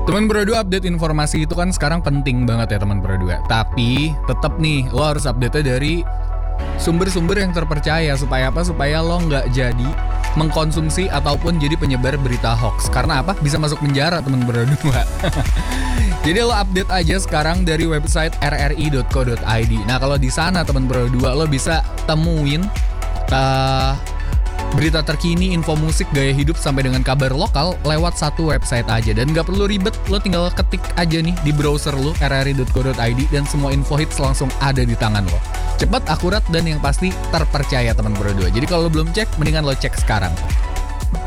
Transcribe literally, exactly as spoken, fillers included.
Teman Pro dua, update informasi itu kan sekarang penting banget ya teman Pro dua. Tapi tetap nih lo harus update-nya dari sumber-sumber yang terpercaya. Supaya apa? Supaya lo nggak jadi mengkonsumsi ataupun jadi penyebar berita hoax. Karena apa? Bisa masuk penjara teman Pro dua. Jadi lo update aja sekarang dari website r r i dot co dot i d. Nah kalau di sana teman Pro dua lo bisa temuin uh, berita terkini, info musik, gaya hidup, sampai dengan kabar lokal lewat satu website aja. Dan gak perlu ribet, lo tinggal ketik aja nih di browser lo r r i dot co dot i d dan semua info hits langsung ada di tangan lo. Cepat, akurat, dan yang pasti terpercaya teman Pro dua. Jadi kalau lo belum cek, mendingan lo cek sekarang.